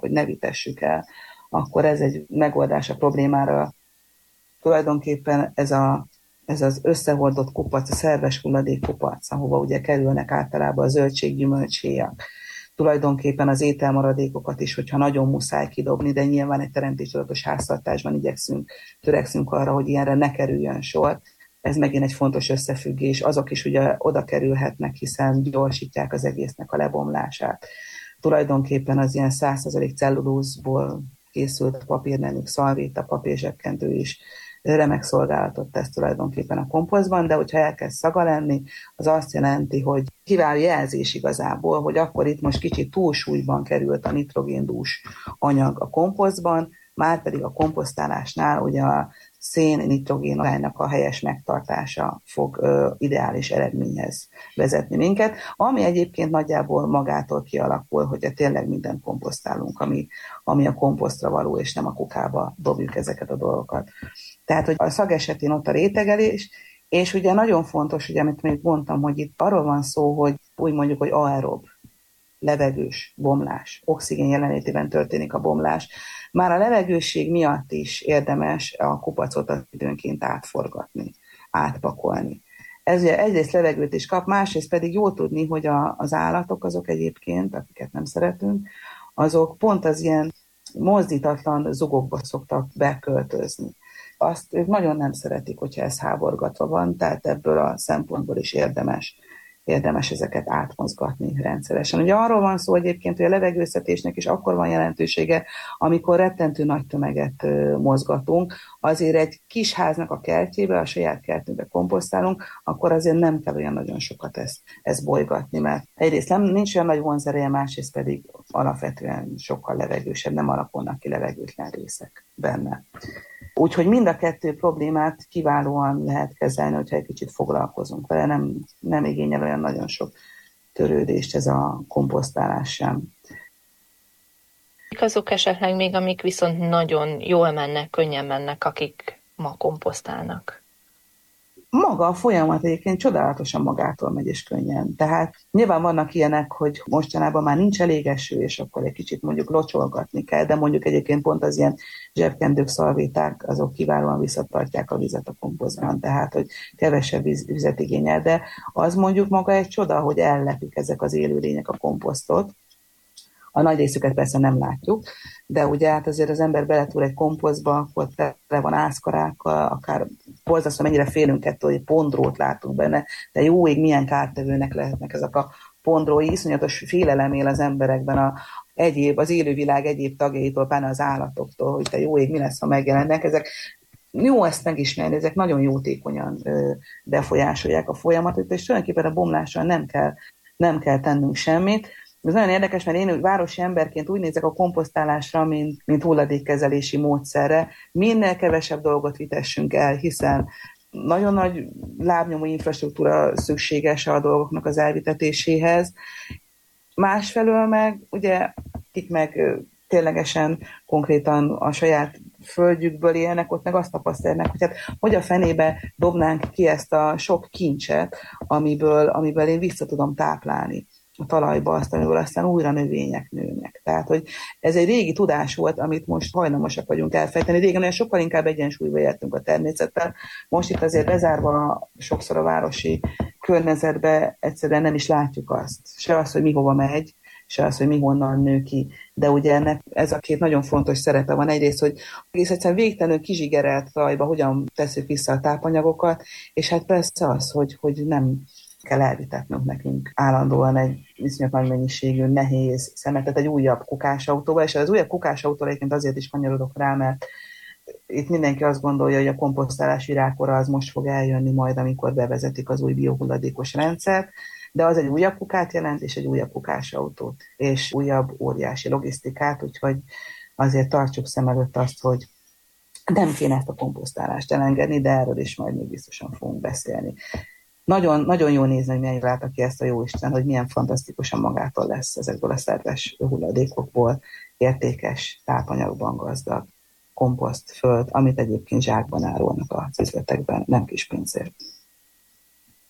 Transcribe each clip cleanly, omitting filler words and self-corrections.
hogy ne vitessük el, akkor ez egy megoldás a problémára. Tulajdonképpen ez az összehordott kupac, a szerves hulladék kupac, ahova ugye kerülnek általában a zöldséggyümölcséjak, tulajdonképpen az ételmaradékokat is, hogyha nagyon muszáj kidobni, de nyilván egy teremtéstudatos háztartásban törekszünk arra, hogy ilyenre ne kerüljön sor. Ez megint egy fontos összefüggés. Azok is ugye oda kerülhetnek, hiszen gyorsítják az egésznek a lebomlását. Tulajdonképpen az ilyen 100% cellulózból készült papírneműk, szalvéta, papírzsebkendő is remek szolgálatot tesz tulajdonképpen a komposztban, de hogyha elkezd szaga lenni, az azt jelenti, hogy kiváló jelzés igazából, hogy akkor itt most kicsit túlsúlyban került a nitrogéndús anyag a komposztban, már pedig a komposztálásnál ugye a szén-nitrogén aránynak a helyes megtartása fog ideális eredményhez vezetni minket, ami egyébként nagyjából magától kialakul, hogyha tényleg mindent komposztálunk, ami a komposztra való, és nem a kukába dobjuk ezeket a dolgokat. Tehát, hogy a szag esetén ott a rétegelés, és ugye nagyon fontos, ugye, amit még mondtam, hogy itt arról van szó, hogy úgy mondjuk, hogy aerob, levegős bomlás, oxigén jelenlétében történik a bomlás. Már a levegősség miatt is érdemes a kupacot időnként átforgatni, átpakolni. Ez ugye egyrészt levegőt is kap, másrészt pedig jó tudni, hogy az állatok azok egyébként, akiket nem szeretünk, azok pont az ilyen mozdítatlan zugokba szoktak beköltözni. Azt ők nagyon nem szeretik, hogyha ez háborgatva van, tehát ebből a szempontból is érdemes ezeket átmozgatni rendszeresen. Ugye arról van szó egyébként, hogy a levegőztetésnek is akkor van jelentősége, amikor rettentő nagy tömeget mozgatunk, azért egy kis háznak a kertjébe, a saját kertünkbe komposztálunk, akkor azért nem kell olyan nagyon sokat ezt bolygatni, mert egyrészt nincs olyan nagy vonzereje, másrészt pedig alapvetően sokkal levegősebb, nem alakulnak ki levegőtlen részek benne. Úgyhogy mind a kettő problémát kiválóan lehet kezelni, hogyha egy kicsit foglalkozunk vele, nem igényel olyan nagyon sok törődést ez a komposztálás sem. Azok esetleg még, amik viszont nagyon jól mennek, könnyen mennek, akik ma komposztálnak? Maga a folyamat egyébként csodálatosan magától megy és könnyen. Tehát nyilván vannak ilyenek, hogy mostanában már nincs elég eső, és akkor egy kicsit mondjuk locsolgatni kell, de mondjuk egyébként pont az ilyen zsebkendők, szalvéták, azok kiválóan visszatartják a vizet a komposztban, tehát hogy kevesebb vizet igényel, de az mondjuk maga egy csoda, hogy ellepik ezek az élőlények a komposztot. A nagy részüket persze nem látjuk, de ugye hát azért az ember beletúr egy komposztba, akkor tele van ászkarákkal, akár borzasztó, mennyire félünk ettől, hogy pondrót látunk benne, de jó ég, milyen kártevőnek lehetnek ezek a pondrói, iszonyatos félelem él az emberekben az élővilág egyéb tagjaitól, pláne az állatoktól, hogy te jó ég, mi lesz, ha megjelennek. Ezek jó ezt megismerni, ezek nagyon jótékonyan befolyásolják a folyamatot, és tulajdonképpen a bomlással nem kell tennünk semmit. Ez nagyon érdekes, mert én városi emberként úgy nézek a komposztálásra, mint hulladékkezelési módszerre. Minél kevesebb dolgot vitessünk el, hiszen nagyon nagy lábnyomó infrastruktúra szükséges a dolgoknak az elvitetéséhez. Másfelől meg, ugye, akik meg ténylegesen konkrétan a saját földjükből élnek, ott meg azt tapasztalják, hogy hát hogy a fenébe dobnánk ki ezt a sok kincset, amiből én vissza tudom táplálni a talajba azt, amiből aztán újra növények nőnek. Tehát, hogy ez egy régi tudás volt, amit most hajlamosak vagyunk elfejteni. Régen olyan sokkal inkább egyensúlyba értünk a természettel. Most itt azért bezárva sokszor a városi környezetbe egyszerűen nem is látjuk azt. Se az, hogy mi hova megy, se az, hogy mi honnan nő ki. De ugye ennek ez a két nagyon fontos szerepe van. Egyrészt, hogy egész egyszerűen végtelenül kizsigerelt talajba hogyan tesszük vissza a tápanyagokat, és hát persze az, hogy nem kell elvitetnünk nekünk állandóan egy viszonylag nagy mennyiségű nehéz szemetet egy újabb kukásautóval, és az újabb kukásautóra egyébként azért is kanyarodok rá, mert itt mindenki azt gondolja, hogy a komposztálás virágkora az most fog eljönni majd, amikor bevezetik az új biohulladékos rendszert, de az egy újabb kukát jelent, és egy újabb kukásautót, és újabb óriási logisztikát, úgyhogy azért tartsuk szem előtt azt, hogy nem kéne ezt a komposztálást elengedni, de erről is majd még biztosan fogunk beszélni. Nagyon, nagyon jó nézni, hogy milyen váltak ki ezt a jóisten, hogy milyen fantasztikusan magától lesz ezekből a szerves hulladékokból értékes, tápanyagban gazdag komposzt, föld, amit egyébként zsákban árulnak az üzletekben, nem kis pénzért.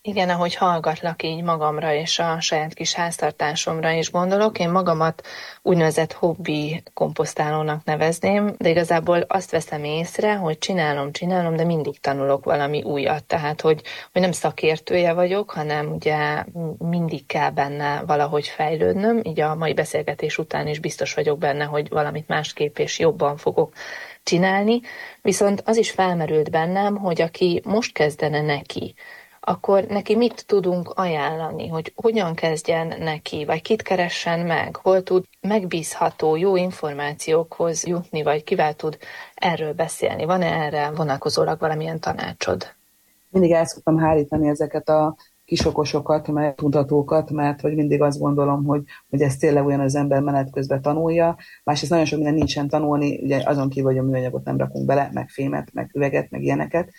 Igen, ahogy hallgatlak így magamra és a saját kis háztartásomra is gondolok, én magamat úgynevezett hobbi komposztálónak nevezném, de igazából azt veszem észre, hogy csinálom, de mindig tanulok valami újat. Tehát, hogy nem szakértője vagyok, hanem ugye mindig kell benne valahogy fejlődnöm, így a mai beszélgetés után is biztos vagyok benne, hogy valamit másképp és jobban fogok csinálni. Viszont az is felmerült bennem, hogy aki most kezdene neki, akkor neki mit tudunk ajánlani, hogy hogyan kezdjen neki, vagy kit keressen meg, hol tud megbízható, jó információkhoz jutni, vagy kivel tud erről beszélni. Van-e erre vonatkozólag valamilyen tanácsod? Mindig el szoktam hárítani ezeket a kisokosokat, meg tudhatókat, mert hogy mindig azt gondolom, hogy ez tényleg olyan, az ember menet közben tanulja. Másrészt nagyon sok minden nincsen tanulni, ugye azon kívül, hogy a műanyagot nem rakunk bele, meg fémet, meg üveget, meg ilyeneket.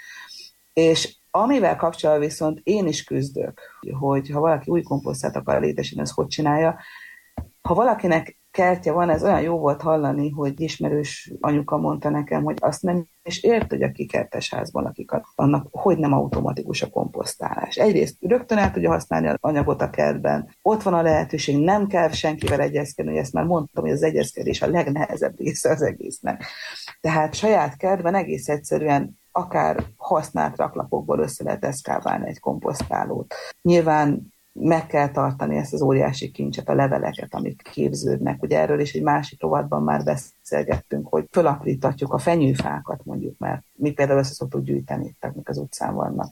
És amivel kapcsolatban viszont én is küzdök, hogy ha valaki új komposztát akar létesíteni, az hogy csinálja. Ha valakinek kertje van, ez olyan jó volt hallani, hogy ismerős anyuka mondta nekem, hogy azt nem is ért, hogy aki kertes házban lakik, annak hogy nem automatikus a komposztálás. Egyrészt rögtön el tudja használni az anyagot a kertben, ott van a lehetőség, nem kell senkivel egyezkedni, hogy ezt már mondtam, hogy az egyezkedés a legnehezebb része az egésznek. Tehát saját kertben egész egyszerűen akár használt raklapokból össze lehet eszkálválni egy komposztálót. Nyilván meg kell tartani ezt az óriási kincset, a leveleket, amik képződnek. Ugye erről is egy másik rovatban már beszélgettünk, hogy fölaprítatjuk a fenyőfákat mondjuk, mert mi például össze szoktuk gyűjteni, tehát mik az utcán vannak.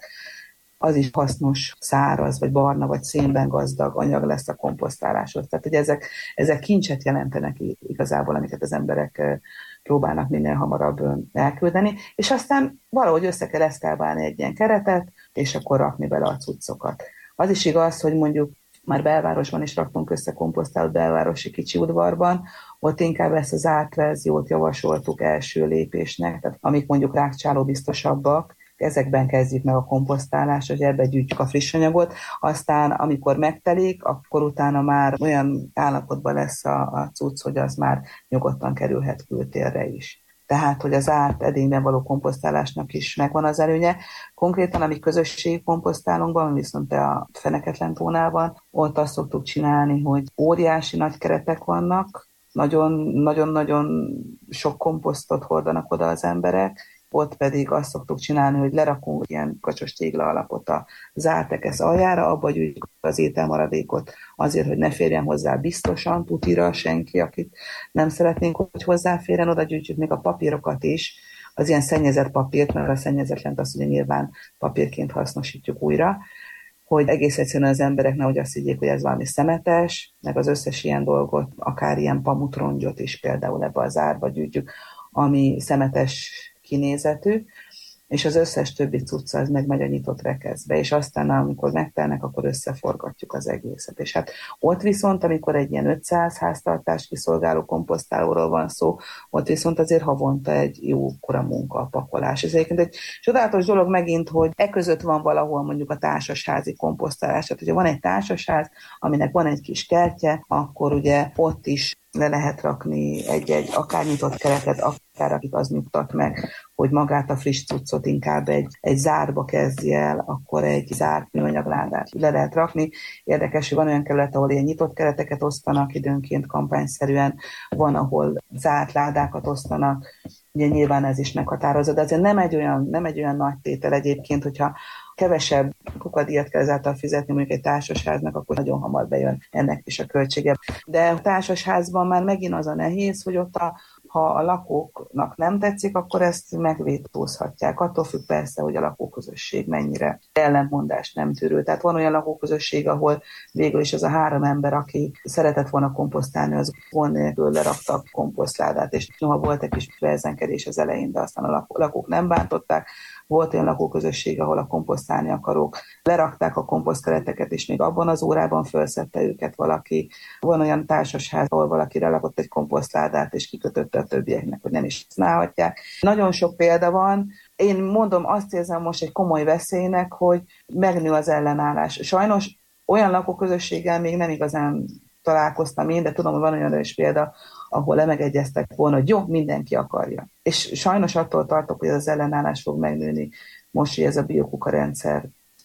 Az is hasznos, száraz, vagy barna, vagy szénben gazdag anyag lesz a komposztáláshoz. Tehát, hogy ezek kincset jelentenek igazából, amiket az emberek próbálnak minél hamarabb elküldeni, és aztán valahogy össze kell eszkálbálni egy ilyen keretet, és akkor rakni bele a cuccokat. Az is igaz, hogy mondjuk már belvárosban is raktunk össze komposztálót belvárosi kicsi udvarban, ott inkább ezt az zárt verziót javasoltuk első lépésnek, tehát amik mondjuk rákcsáló biztosabbak, ezekben kezdjük meg a komposztálást, hogy ebbe gyűjtjük a friss anyagot, aztán amikor megtelik, akkor utána már olyan állapotban lesz a cucc, hogy az már nyugodtan kerülhet kültérre is. Tehát, hogy az árt edényben való komposztálásnak is megvan az előnye. Konkrétan, ami közösségi komposztálónkban, viszont a Feneketlen tónában, ott azt szoktuk csinálni, hogy óriási nagy keretek vannak, nagyon-nagyon sok komposztot hordanak oda az emberek, ott pedig azt szoktuk csinálni, hogy lerakunk ilyen kacsos tégla alapot a zárt ekesz aljára, abba gyűjtjük az ételmaradékot azért, hogy ne férjen hozzá biztosan, tutira senki, akit nem szeretnénk, hogy hozzáférjen, oda gyűjtjük még a papírokat is, az ilyen szennyezett papírt, mert a szennyezetlent azt ugye nyilván papírként hasznosítjuk újra, hogy egész egyszerűen az emberek nehogy azt higgyék, hogy ez valami szemetes, meg az összes ilyen dolgot, akár ilyen pamutrongyot is például ebbe az árba gyűjtjük, ami szemetes kinézetű, és az összes többi cucca az meg megy a nyitott rekeszbe, és aztán amikor megtelnek, akkor összeforgatjuk az egészet. És hát ott viszont, amikor egy ilyen 500 háztartás kiszolgáló komposztálóról van szó, ott viszont azért havonta egy jó kora munka a pakolás. Ez egyébként egy csodálatos dolog megint, hogy között van valahol mondjuk a társasházi komposztálás. Tehát, hogyha van egy társasház, aminek van egy kis kertje, akkor ugye ott is le lehet rakni egy akár nyitott keretet, akár akit az nyugtat meg, hogy magát a friss cuccot inkább egy zárba kezdje el, akkor egy zárt műanyagládát le lehet rakni. Érdekes, hogy van olyan kerület, ahol ilyen nyitott kereteket osztanak, időnként kampányszerűen, van, ahol zárt ládákat osztanak, ugye nyilván ez is meghatározó, de azért nem egy olyan nagy tétel egyébként, hogyha kevesebb kukadíjat kell ezáltal fizetni mondjuk egy társasháznak, akkor nagyon hamar bejön ennek is a költsége. De a társasházban már megint az a nehéz, hogy ott ha a lakóknak nem tetszik, akkor ezt megvétózhatják. Attól függ persze, hogy a lakóközösség mennyire ellentmondást nem tűrő. Tehát van olyan lakóközösség, ahol végül is az a 3 ember, aki szeretett volna komposztálni, az von nélkül leraktak komposztládát, és noha volt egy kis verzenkedés az elején, de aztán a lakók nem bántották. Volt olyan lakóközösség, ahol a komposztálni akarók lerakták a komposztkereteket, és még abban az órában felszedte őket valaki. Van olyan társasház, ahol valaki relakott egy komposztládát, és kikötötte a többieknek, hogy nem is használhatják. Nagyon sok példa van. Én mondom, azt érzem most egy komoly veszélynek, hogy megnő az ellenállás. Sajnos olyan lakóközösséggel még nem igazán találkoztam én, de tudom, hogy van olyan is példa, ahol megegyeztek volna, hogy jó, mindenki akarja. És sajnos attól tartok, hogy az ellenállás fog megnőni most, hogy ez a biokuka rendszer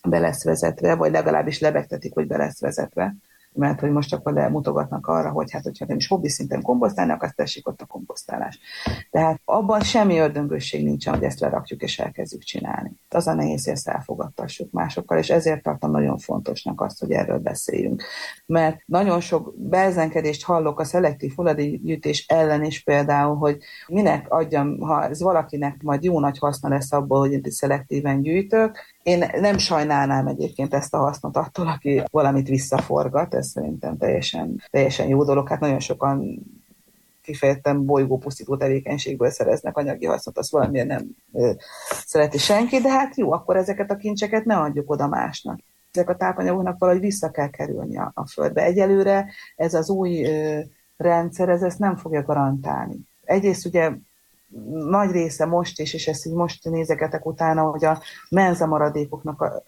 be lesz vezetve, vagy legalábbis lebegtetik, hogy be lesz vezetve, mert hogy most akkor mutogatnak arra, hogy hát, hogyha nem is hobbi szinten komposztálnak, azt tessék ott a komposztálás. Tehát abban semmi ördöngösség nincsen, hogy ezt lerakjuk és elkezdjük csinálni. Az a nehéz, hogy ezt elfogadtassuk másokkal, és ezért tartom nagyon fontosnak azt, hogy erről beszéljünk. Mert nagyon sok berzenkedést hallok a szelektív hulladékgyűjtés ellen is például, hogy minek adjam, ha ez valakinek majd jó nagy haszna lesz abból, hogy én szelektíven gyűjtök. Én nem sajnálnám egyébként ezt a hasznot attól, aki valamit visszaforgat, ez szerintem teljesen jó dolog. Hát nagyon sokan kifejezetten bolygópusztító tevékenységből szereznek anyagi hasznot, azt valamilyen nem szereti senki, de hát jó, akkor ezeket a kincseket ne adjuk oda másnak. Ezek a tápanyagoknak valahogy vissza kell kerülni a földbe. Egyelőre ez az új rendszer, ez ezt nem fogja garantálni. Egyrészt ugye nagy része most is, és ezt így most nézegetek utána, hogy a menza maradékoknak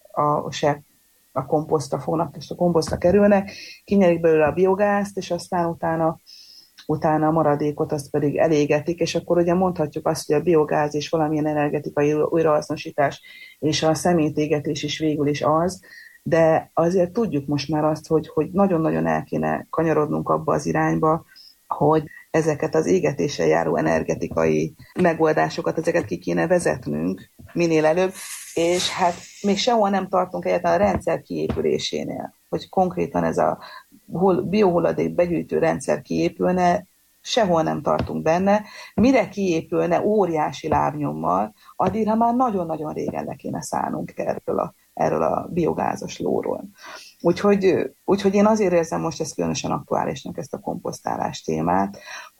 a komposztra fognak, és a komposztra kerülnek, kinyerik belőle a biogázt, és aztán utána a maradékot azt pedig elégetik, és akkor ugye mondhatjuk azt, hogy a biogáz és valamilyen energetikai újrahasznosítás és a szemétégetés is végül is az, de azért tudjuk most már azt, hogy nagyon-nagyon el kéne kanyarodnunk abba az irányba, hogy ezeket az égetéssel járó energetikai megoldásokat, ezeket ki kéne vezetnünk minél előbb, és hát még sehol nem tartunk egyáltalán a rendszer kiépülésénél, hogy konkrétan ez a biohulladék begyűjtő rendszer kiépülne, sehol nem tartunk benne. Mire kiépülne óriási lábnyommal, addigra már nagyon-nagyon régen le kéne szállnunk erről a biogázos lóról. Úgyhogy én azért érzem most ezt különösen aktuálisnak, ezt a komposztálás témát,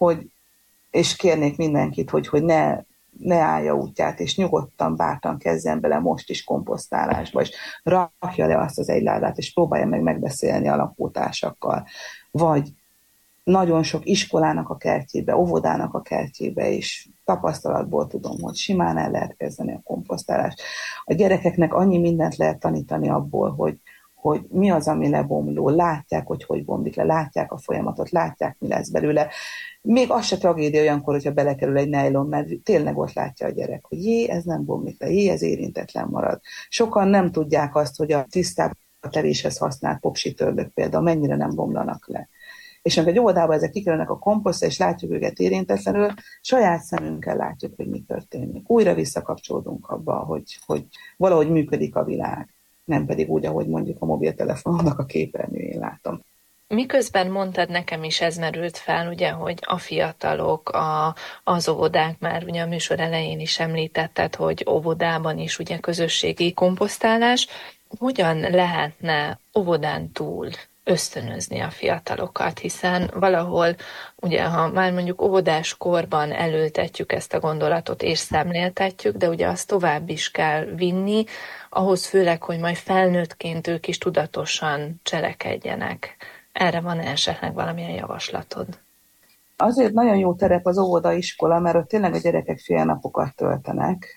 és kérnék mindenkit, hogy ne állja útját, és nyugodtan, bátran kezdjen bele most is komposztálásba, és rakja le azt az egy ládát, és próbálja meg megbeszélni a lakótársakkal. Vagy nagyon sok iskolának a kertjébe, óvodának a kertjébe is tapasztalatból tudom, hogy simán el lehet kezdeni a komposztálást. A gyerekeknek annyi mindent lehet tanítani abból, hogy mi az, ami lebomló, látják, hogy bomlik le, látják a folyamatot, látják, mi lesz belőle. Még az se tragédia olyankor, hogyha belekerül egy nejlon, mert tényleg ott látja a gyerek, hogy ez nem bomlik le, ez érintetlen marad. Sokan nem tudják azt, hogy a tisztább tevéshez használt popsitörlök például mennyire nem bomlanak le. És amikor egy óvodában ezek kikerülnek a komposztra, és látjuk őket érintetlenül, saját szemünkkel látjuk, hogy mi történik. Újra visszakapcsolódunk abba, hogy valahogy működik a világ, nem pedig úgy, ahogy mondjuk a mobiltelefonomnak a képernyőjén látom. Miközben mondtad, nekem is ez merült fel, ugye, hogy a fiatalok, az óvodák, már ugye a műsor elején is említetted, hogy óvodában is ugye közösségi komposztálás. Hogyan lehetne óvodán túl ösztönözni a fiatalokat, hiszen valahol, ugye, ha már mondjuk óvodás korban elültetjük ezt a gondolatot és szemléltetjük, de ugye azt tovább is kell vinni, ahhoz főleg, hogy majd felnőttként ők is tudatosan cselekedjenek. Erre van esetleg valamilyen javaslatod? Azért nagyon jó terep az óvodaiskola, mert ott tényleg a gyerekek félnapokat töltenek,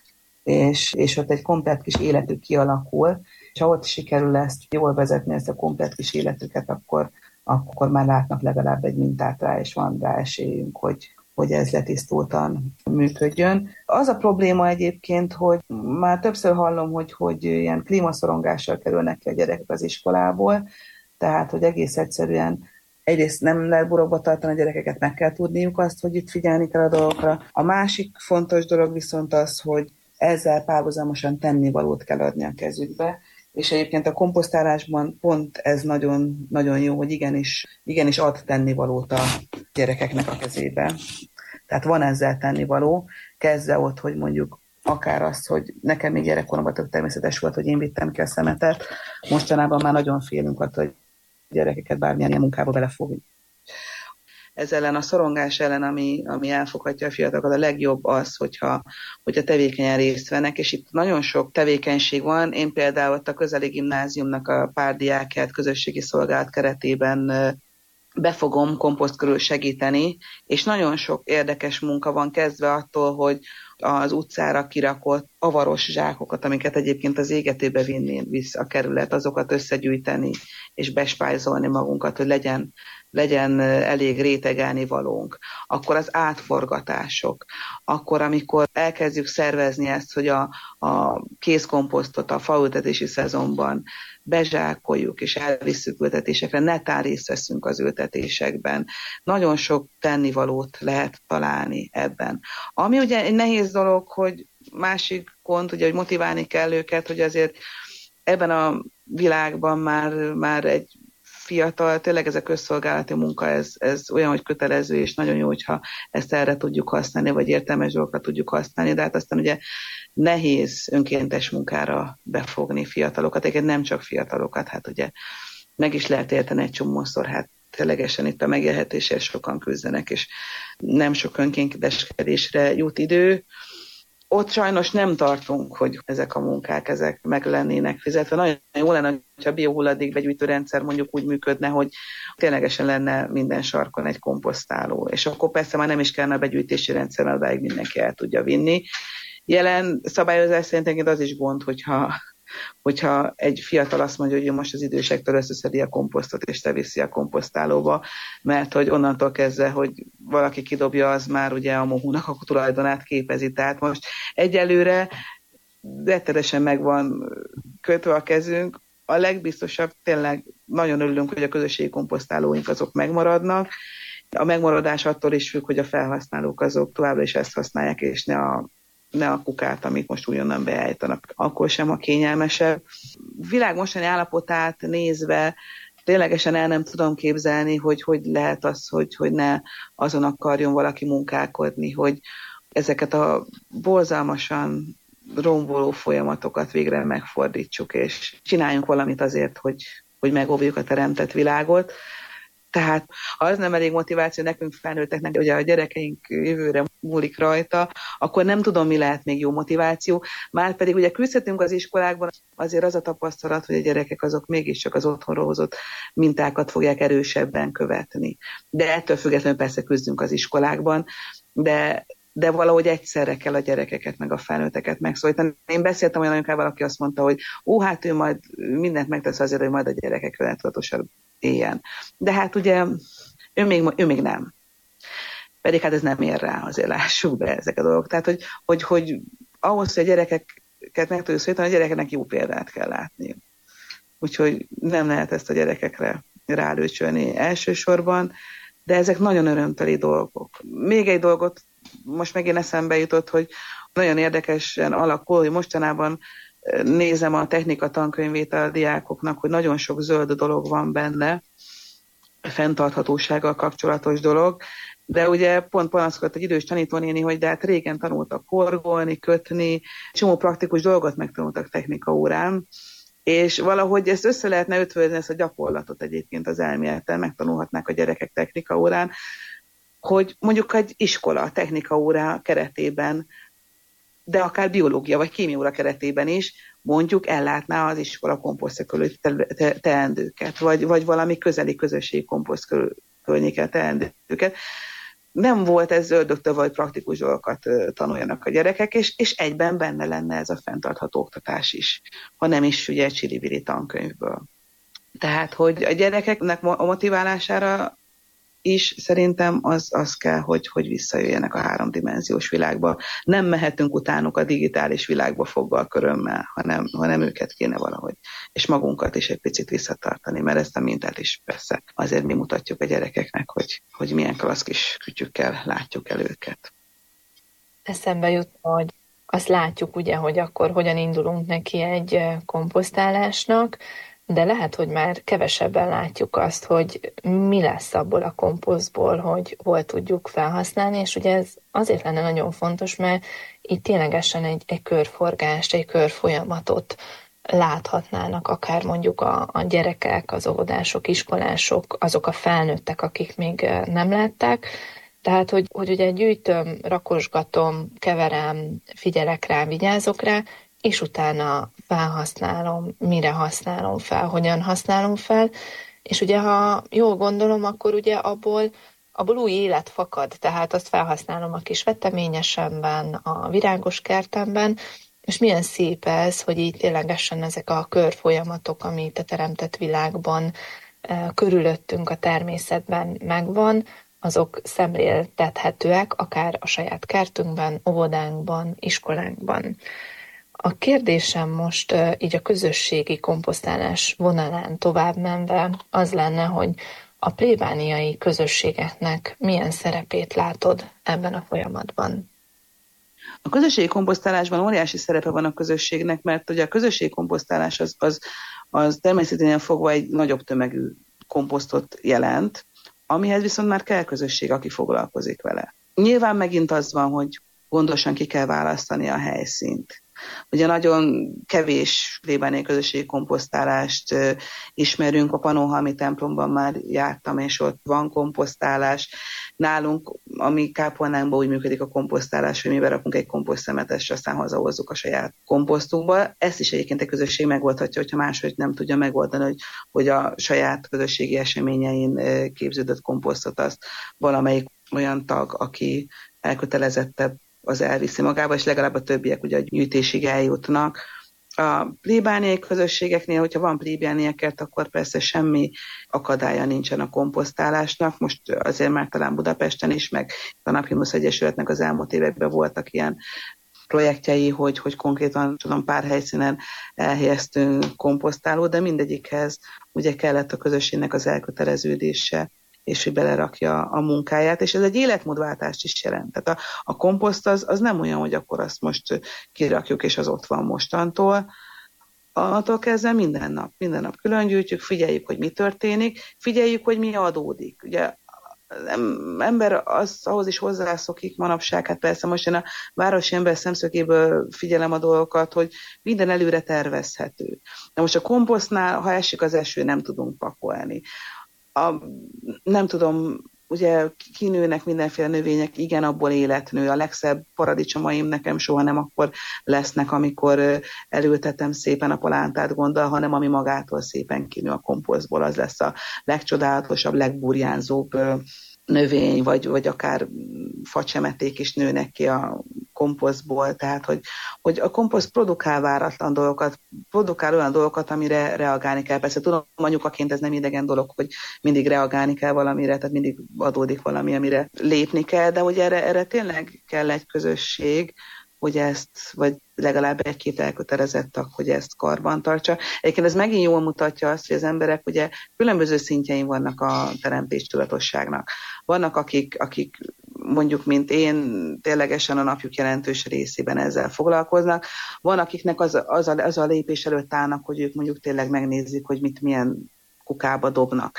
és ott egy komplett kis életük kialakul, és ha ott sikerül ezt jól vezetni, ezt a komplett kis életüket, akkor már látnak legalább egy mintát rá, és van rá esélyünk, hogy ez letisztultan működjön. Az a probléma egyébként, hogy már többször hallom, hogy ilyen klímaszorongással kerülnek ki a gyerekek az iskolából, tehát, hogy egész egyszerűen egyrészt nem lehet burokba tartani a gyerekeket, meg kell tudniuk azt, hogy itt figyelni kell a dolgokra. A másik fontos dolog viszont az, hogy ezzel párhuzamosan tennivalót kell adni a kezükbe, és egyébként a komposztálásban pont ez nagyon, nagyon jó, hogy igenis ad tennivalót a gyerekeknek a kezébe. Tehát van ezzel tennivaló, kezdve ott, hogy mondjuk akár azt, hogy nekem még gyerekkoromban tök természetes volt, hogy én vittem ki a szemetet. Mostanában már nagyon félünk attól, hogy gyerekeket bármilyen ilyen munkába belefogni. Ez ellen, a szorongás ellen, ami elfoghatja a fiatalokat, a legjobb az, hogyha tevékenyen részt vennek, és itt nagyon sok tevékenység van. Én például ott a közeli gimnáziumnak a pár diákját közösségi szolgálat keretében be fogom komposzt körül segíteni, és nagyon sok érdekes munka van, kezdve attól, az utcára kirakott avaros zsákokat, amiket egyébként az égetőbe vinni vissza a kerület, azokat összegyűjteni és bespájzolni magunkat, hogy legyen elég rétegelni valónk. Akkor az átforgatások, akkor amikor elkezdjük szervezni ezt, hogy a kézkomposztot a faültetési szezonban bezsákoljuk és elvisszük ültetésekre, netán részt veszünk az ültetésekben. Nagyon sok tennivalót lehet találni ebben. Ami ugye egy nehéz dolog, hogy másik gond, ugye, hogy motiválni kell őket, hogy azért ebben a világban már egy fiatal, tényleg ez a közszolgálati munka, ez olyan, hogy kötelező, és nagyon jó, hogyha ezt erre tudjuk használni, vagy értelmes dolgokra tudjuk használni, de hát aztán ugye nehéz önkéntes munkára befogni fiatalokat, egyébként nem csak fiatalokat, hát ugye meg is lehet érteni egy csomószor, hát ténylegesen itt a megélhetésért sokan küzdenek, és nem sok önkénteskedésre jut idő. Ott sajnos nem tartunk, hogy ezek a munkák, ezek meg lennének fizetve. Nagyon jó lenne, hogyha a biohulladékbegyűjtő rendszer mondjuk úgy működne, hogy ténylegesen lenne minden sarkon egy komposztáló. És akkor persze már nem is kellene a begyűjtési rendszer, mert odáig mindenki el tudja vinni. Jelen szabályozás szerint az is gond, hogyha egy fiatal azt mondja, hogy most az idősektől összeszedi a komposztot, és te viszi a komposztálóba, mert hogy onnantól kezdve, hogy valaki kidobja, az már ugye a mohúnak a tulajdonát képezi. Tehát most egyelőre rettenetesen meg van kötve a kezünk. A legbiztosabb, tényleg nagyon örülünk, hogy a közösségi komposztálóink azok megmaradnak. A megmaradás attól is függ, hogy a felhasználók azok továbbra is ezt használják, és ne a kukát, amit most újonnan beállítanak, akkor sem a kényelmesebb. Világ mostani állapotát nézve ténylegesen el nem tudom képzelni, hogy lehet az, hogy ne azon akarjon valaki munkálkodni, hogy ezeket a borzalmasan romboló folyamatokat végre megfordítsuk, és csináljunk valamit azért, hogy megóvjuk a teremtett világot. Tehát ha az nem elég motiváció nekünk felnőtteknek, hogy a gyerekeink jövőre múlik rajta, akkor nem tudom, mi lehet még jó motiváció. Márpedig ugye küzdhetünk az iskolákban, azért az a tapasztalat, hogy a gyerekek azok mégiscsak az otthonról hozott mintákat fogják erősebben követni. De ettől függetlenül persze küzdünk az iskolákban, de valahogy egyszerre kell a gyerekeket meg a felnőtteket megszólítani. Én beszéltem olyan anyukával, aki azt mondta, hogy hát ő majd mindent megtesz azért, hogy majd a gyerekek vele tudatosan éljen. De hát ugye ő még nem. Pedig hát ez nem ér rá, azért lássuk be ezek a dolgok. Tehát, hogy ahhoz, hogy a gyerekeket meg tudjuk szólítani, a gyerekeknek jó példát kell látni. Úgyhogy nem lehet ezt a gyerekekre rálőcsölni elsősorban, de ezek nagyon örömteli dolgok. Még egy dolgot most megint eszembe jutott, hogy nagyon érdekesen alakul, hogy mostanában nézem a technika tankönyvét a diákoknak, hogy nagyon sok zöld dolog van benne, fenntarthatósággal kapcsolatos dolog, de ugye pont panaszkodott egy idős tanítónéni, hogy de hát régen tanultak horgolni, kötni, csomó praktikus dolgot megtanultak technika órán, és valahogy ezt össze lehetne ötvözni, ezt a gyakorlatot egyébként az elmélettel megtanulhatnák a gyerekek technika órán, hogy mondjuk egy iskola technika órá keretében, de akár biológia vagy kémia óra keretében is mondjuk ellátná az iskola komposztjai teendőket, vagy valami közeli közösségi komposzt környéken teendőket. Nem volt ez zöldöktől, vagy praktikus dolgokat tanuljanak a gyerekek, és egyben benne lenne ez a fenntartható oktatás is, ha nem is ugye egy csili-bili tankönyvből. Tehát, hogy a gyerekeknek a motiválására is szerintem az kell, hogy visszajöjjenek a háromdimenziós világba. Nem mehetünk utánuk a digitális világba foggal körömmel, hanem őket kéne valahogy, és magunkat is egy picit visszatartani, mert ezt a mintát is persze azért mi mutatjuk a gyerekeknek, hogy milyen klassz kis kütyükkel látjuk el őket. Eszembe jut, hogy azt látjuk ugye, hogy akkor hogyan indulunk neki egy komposztálásnak, de lehet, hogy már kevesebben látjuk azt, hogy mi lesz abból a komposztból, hogy hol tudjuk felhasználni, és ugye ez azért lenne nagyon fontos, mert itt ténylegesen egy körforgást, egy körfolyamatot láthatnának, akár mondjuk a gyerekek, az óvodások, iskolások, azok a felnőttek, akik még nem látták. Tehát, hogy ugye gyűjtöm, rakosgatom, keverem, figyelek rá, vigyázok rá, és utána felhasználom, mire használom fel, hogyan használom fel, és ugye ha jól gondolom, akkor ugye abból abból új élet fakad, tehát azt felhasználom a kis veteményesemben, a virágos kertemben, és milyen szép ez, hogy így ténylegesen ezek a körfolyamatok, amit a teremtett világban körülöttünk a természetben megvan, azok szemléltethetőek, akár a saját kertünkben, óvodánkban, iskolánkban. A kérdésem most így a közösségi komposztálás vonalán tovább menve az lenne, hogy a plébániai közösségeknek milyen szerepét látod ebben a folyamatban? A közösségi komposztálásban óriási szerepe van a közösségnek, mert ugye a közösségi komposztálás az természetesen fogva egy nagyobb tömegű komposztot jelent, amihez viszont már kell közösség, aki foglalkozik vele. Nyilván megint az van, hogy gondosan ki kell választani a helyszínt. Ugye nagyon kevés plébániai közösségi komposztálást ismerünk, a Pannonhalmi templomban már jártam, és ott van komposztálás. Nálunk, ami kápolnánkban úgy működik a komposztálás, hogy mi berakunk egy komposztszemetet, és aztán hazahozzuk a saját komposztunkba. Ezt is egyébként a közösség megoldhatja, hogyha máshogy nem tudja megoldani, hogy a saját közösségi eseményein képződött komposztot azt valamelyik olyan tag, aki elkötelezettebb, az elviszi magába, és legalább a többiek ugye a gyűjtésig eljutnak. A plébániai közösségeknél, hogyha van plébániai kert, akkor persze semmi akadálya nincsen a komposztálásnak. Most azért már talán Budapesten is, meg a Napjunusz Egyesületnek az elmúlt években voltak ilyen projektjei, hogy konkrétan pár helyszínen elhelyeztünk komposztálót, de mindegyikhez ugye kellett a közösségnek az elköteleződése, és hogy belerakja a munkáját, és ez egy életmódváltást is jelent. Tehát a komposzt az nem olyan, hogy akkor azt most kirakjuk, és az ott van mostantól. Attól kezdve minden nap külön gyűjtjük, figyeljük, hogy mi történik, figyeljük, hogy mi adódik. Ugye az ember ahhoz is hozzászokik manapság, hát persze most én a városi ember szemszögéből figyelem a dolgokat, hogy minden előre tervezhető. De most a komposztnál, ha esik az eső, nem tudunk pakolni. Nem tudom, ugye kinőnek mindenféle növények, igen, abból élet nő. A legszebb paradicsomaim nekem soha nem akkor lesznek, amikor elültetem szépen a palántát gondol, hanem ami magától szépen kinő a komposztból, az lesz a legcsodálatosabb, legburjánzóbb növény, vagy akár facsemeték is nőnek ki a komposztból, tehát hogy a komposzt produkál váratlan dolgokat, produkál olyan dolgokat, amire reagálni kell. Persze tudom, anyukaként ez nem idegen dolog, hogy mindig reagálni kell valamire, tehát mindig adódik valami, amire lépni kell, de hogy erre tényleg kell egy közösség, hogy ezt, vagy legalább egy-két elkötelezett tag, hogy ezt karban tartsa. Egyébként ez megint jól mutatja azt, hogy az emberek ugye különböző szintjein vannak a teremtés tudatosságnak. Vannak, akik mondjuk, mint én, ténylegesen a napjuk jelentős részében ezzel foglalkoznak. Van, akiknek az a lépés előtt állnak, hogy ők mondjuk tényleg megnézik, hogy milyen kukába dobnak.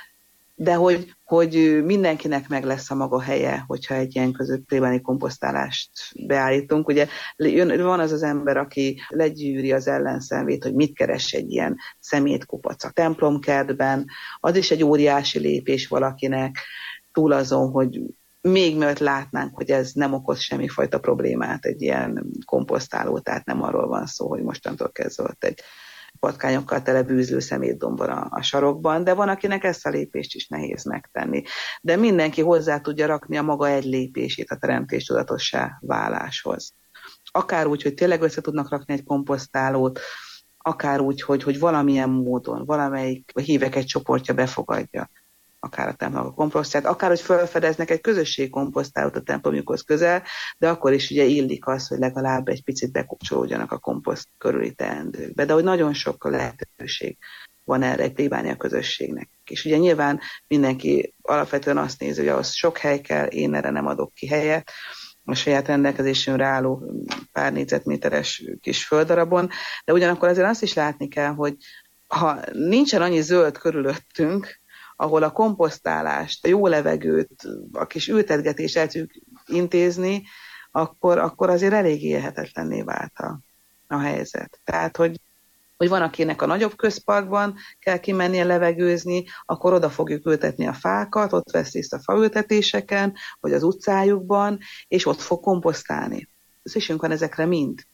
De hogy mindenkinek meg lesz a maga helye, hogyha egy ilyen plébániai komposztálást beállítunk. Ugye van az ember, aki legyűri az ellenszenvét, hogy mit keres egy ilyen szemétkupac a templomkertben. Az is egy óriási lépés valakinek, túl azon, hogy még mielőtt látnánk, hogy ez nem okoz semmifajta problémát egy ilyen komposztáló, tehát nem arról van szó, hogy mostantól kezdve ott egy patkányokkal tele bűzlő szemétdombon a sarokban, de van, akinek ezt a lépést is nehéz megtenni. De mindenki hozzá tudja rakni a maga egy lépését a teremtés tudatossá váláshoz. Akár úgy, hogy tényleg össze tudnak rakni egy komposztálót, akár úgy, hogy valamilyen módon, valamelyik hívek egy csoportja befogadja akár a templom a komposztját, akár hogy felfedeznek egy közösségi komposztálót a templomjukhoz közel, de akkor is ugye illik az, hogy legalább egy picit bekapcsolódjanak a komposzt körüli teendőkbe. De hogy nagyon sok lehetőség van erre egy plébánia közösségnek. És ugye nyilván mindenki alapvetően azt nézi, hogy ahhoz sok hely kell, én erre nem adok ki helyet, a saját rendelkezésünkre álló pár négyzetméteres kis földdarabon, de ugyanakkor azért azt is látni kell, hogy ha nincsen annyi zöld körülöttünk, ahol a komposztálást, a jó levegőt, a kis ültetgetést el tudjuk intézni, akkor azért elég élhetetlenné vált a helyzet. Tehát, hogy van, akinek a nagyobb közparkban kell kimennie levegőzni, akkor oda fogjuk ültetni a fákat, ott vesz részt a faültetéseken, vagy az utcájukban, és ott fog komposztálni. Szükségünk van ezekre mind.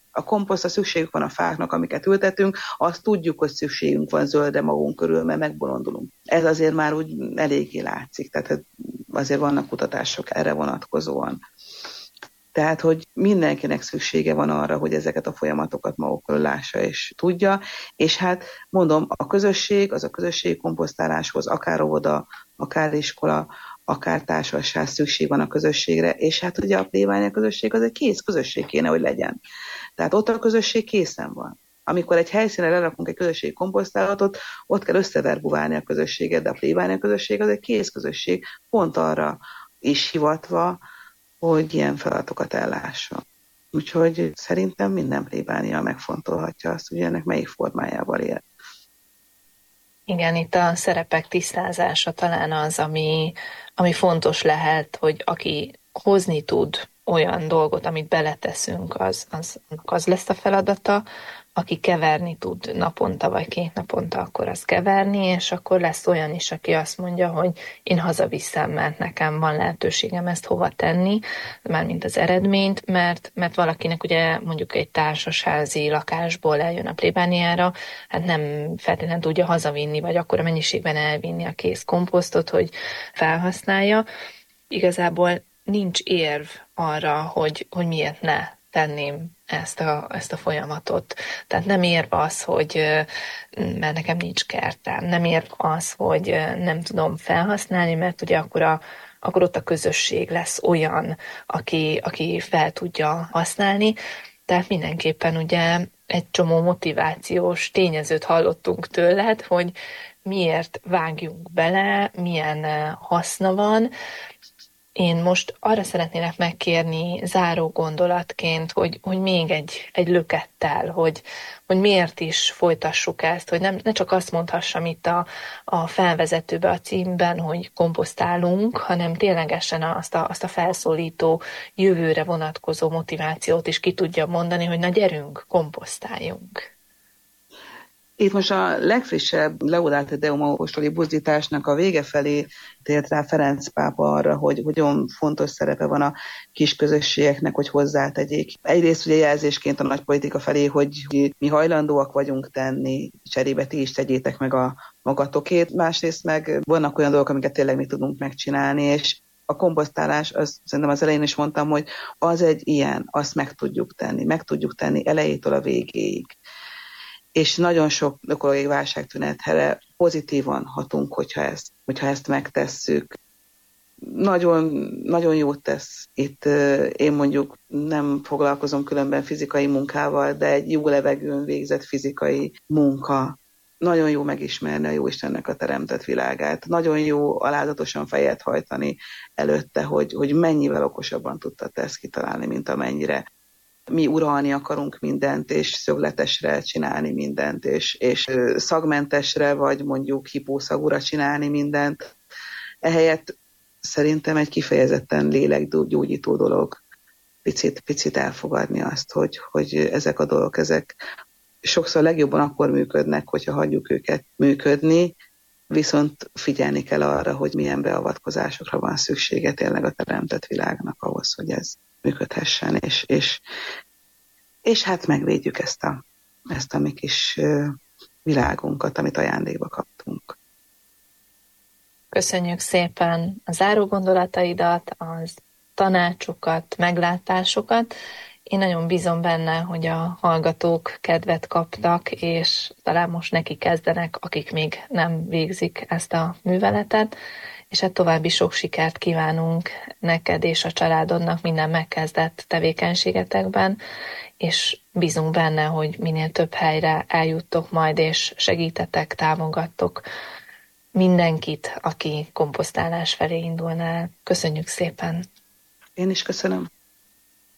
A komposztra szükségük van a fáknak, amiket ültetünk, azt tudjuk, hogy szükségünk van zöldre magunk körül, mert megbolondulunk. Ez azért már úgy eléggé látszik, tehát azért vannak kutatások erre vonatkozóan. Tehát, hogy mindenkinek szüksége van arra, hogy ezeket a folyamatokat magukról lássa és tudja, és hát mondom, a közösség, az a közösségi komposztáláshoz, akár óvoda, akár iskola, akár társaság szükség van a közösségre, és hát ugye a plébánia közösség az egy kész közösség kéne, hogy legyen. Tehát ott a közösség készen van. Amikor egy helyszínre lerakunk egy közösségi komposztálatot, ott kell összeverbuválni a közösséget, de a plébánia közösség az egy kész közösség, pont arra is hivatva, hogy ilyen feladatokat ellássa. Úgyhogy szerintem minden plébánia megfontolhatja azt, hogy ennek melyik formájával él. Igen, itt a szerepek tisztázása talán az, ami fontos lehet, hogy aki hozni tud olyan dolgot, amit beleteszünk, az lesz a feladata, aki keverni tud naponta vagy 2 naponta, akkor az keverni, és akkor lesz olyan is, aki azt mondja, hogy én hazaviszem, mert nekem van lehetőségem ezt hova tenni, mármint az eredményt, mert valakinek ugye mondjuk egy társasházi lakásból eljön a plébániára, hát nem feltétlenül tudja hazavinni, vagy akkora mennyiségben elvinni a kész komposztot, hogy felhasználja. Igazából nincs érv arra, hogy miért ne tenném ezt a folyamatot. Tehát nem érve az, hogy mert nekem nincs kertem, nem érve az, hogy nem tudom felhasználni, mert ugye akkor ott a közösség lesz olyan, aki fel tudja használni. Tehát mindenképpen ugye egy csomó motivációs tényezőt hallottunk tőled, hogy miért vágjunk bele, milyen haszna van. Én most arra szeretnélek megkérni záró gondolatként, hogy még egy lökettel, hogy miért is folytassuk ezt, hogy ne csak azt mondhassam itt a felvezetőbe, a címben, hogy komposztálunk, hanem ténylegesen azt a felszólító, jövőre vonatkozó motivációt is ki tudja mondani, hogy na gyerünk, komposztáljunk. Itt most a legfrissebb Laudate Deum apostoli buzdításnak a vége felé tért rá Ferenc pápa arra, hogy nagyon fontos szerepe van a kis közösségeknek, hogy hozzátegyék. Egyrészt ugye jelzésként a nagypolitika felé, hogy mi hajlandóak vagyunk tenni, cserébe ti is tegyétek meg a magatokét. Másrészt meg vannak olyan dolgok, amiket tényleg mi tudunk megcsinálni, és a komposztálás, az, szerintem az elején is mondtam, hogy az egy ilyen, azt meg tudjuk tenni elejétől a végéig. És nagyon sok ökológiai válságtünetre pozitívan hatunk, hogyha ezt megtesszük. Nagyon, nagyon jót tesz. Itt én mondjuk nem foglalkozom különben fizikai munkával, de egy jó levegőn végzett fizikai munka. Nagyon jó megismerni a Jóistennek a teremtett világát. Nagyon jó alázatosan fejet hajtani előtte, hogy mennyivel okosabban tudta te ezt kitalálni, mint amennyire. Mi uralni akarunk mindent, és szögletesre csinálni mindent, és szagmentesre, vagy mondjuk hipószagúra csinálni mindent. Ehelyett szerintem egy kifejezetten lélekgyógyító dolog picit elfogadni azt, hogy ezek a dolgok, ezek sokszor legjobban akkor működnek, hogyha hagyjuk őket működni, viszont figyelni kell arra, hogy milyen beavatkozásokra van szüksége tényleg a teremtett világnak ahhoz, hogy ez működhessen, és hát megvédjük ezt a mi kis világunkat, amit ajándékba kaptunk. Köszönjük szépen a záró gondolataidat, az tanácsokat, meglátásokat. Én nagyon bízom benne, hogy a hallgatók kedvet kaptak, és talán most neki kezdenek, akik még nem végzik ezt a műveletet, és hát további sok sikert kívánunk neked és a családodnak minden megkezdett tevékenységetekben, és bízunk benne, hogy minél több helyre eljuttok majd, és segítetek, támogattok mindenkit, aki komposztálás felé indulna el. Köszönjük szépen! Én is köszönöm!